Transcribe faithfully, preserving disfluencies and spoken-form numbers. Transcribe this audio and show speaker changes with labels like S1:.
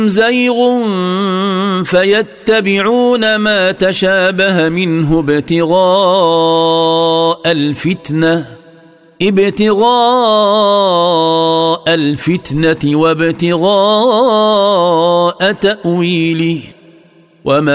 S1: زيغ فيتبعون ما تشابه منه ابتغاء الفتنة ابتغاء الفتنة وابتغاء تأويله وما